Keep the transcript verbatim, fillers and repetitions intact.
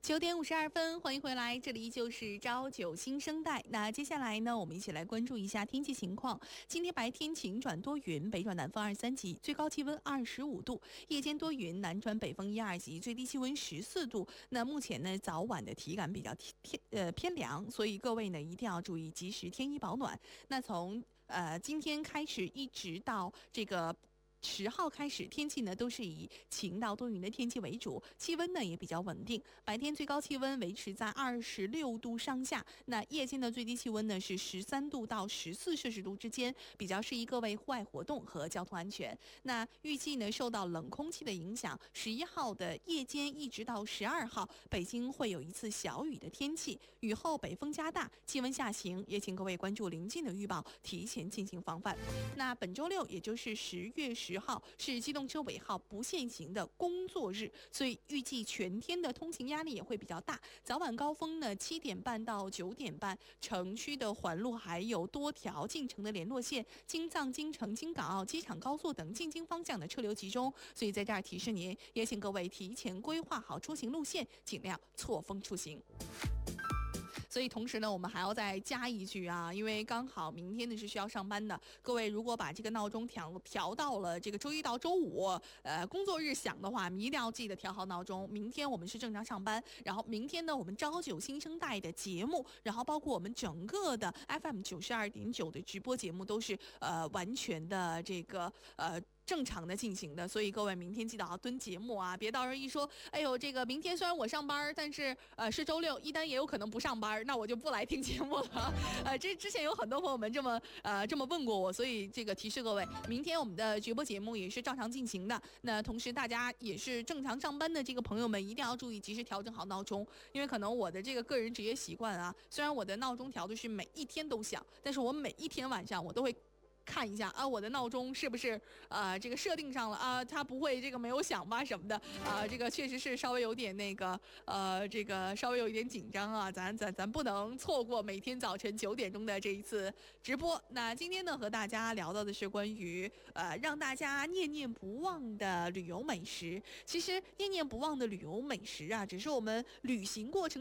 九点五十二分，欢迎回来，这里依旧是朝九新生代。那接下来呢，我们一起来关注一下天气情况。今天白天晴转多云，北转南风二三级，最高气温二十五度；夜间多云，南转北风一二级，最低气温十四度。那目前呢，早晚的体感比较偏呃偏凉，所以各位呢一定要注意及时添衣保暖。那从呃今天开始一直到这个十号开始，天气呢都是以晴到多云的天气为主，气温呢也比较稳定。白天最高气温维持在二十六度上下，那夜间的最低气温呢是十三度到十四摄氏度之间，比较适宜各位户外活动和交通安全。那预计呢受到冷空气的影响，十一号的夜间一直到十二号，北京会有一次小雨的天气，雨后北风加大，气温下行，也请各位关注临近的预报，提前进行防范。那本周六也就是十月十号是机动车尾号不限行的工作日，所以预计全天的通勤压力也会比较大。早晚高峰呢，七点半到九点半，城区的环路还有多条进城的联络线，京藏、京承、京港澳、机场高速等进京方向的车流集中，所以在这儿提示您，也请各位提前规划好出行路线，尽量错峰出行。所以同时呢，我们还要再加一句啊，因为刚好明天呢是需要上班的，各位如果把这个闹钟调调到了这个周一到周五，呃，工作日响的话，你一定要记得调好闹钟。明天我们是正常上班，然后明天呢，我们朝九新生代的节目，然后包括我们整个的 F M 九十二点九的直播节目都是呃完全的这个呃。正常的进行的，所以各位明天记得要蹲节目啊，别到时候一说，哎呦，这个明天虽然我上班，但是呃是周六，一单也有可能不上班，那我就不来听节目了。呃，这之前有很多朋友们这么呃这么问过我，所以这个提示各位，明天我们的直播节目也是照常进行的。那同时大家也是正常上班的这个朋友们一定要注意及时调整好闹钟，因为可能我的这个个人职业习惯啊，虽然我的闹钟调的是每一天都响，但是我每一天晚上我都会看一下啊，我的闹钟是不是呃这个设定上了啊？它不会这个没有响吧什么的啊？这个确实是稍微有点那个呃，这个稍微有一点紧张啊，咱咱咱不能错过每天早晨九点钟的这一次直播。那今天呢，和大家聊到的是关于呃让大家念念不忘的旅游美食。其实念念不忘的旅游美食啊，只是我们旅行过程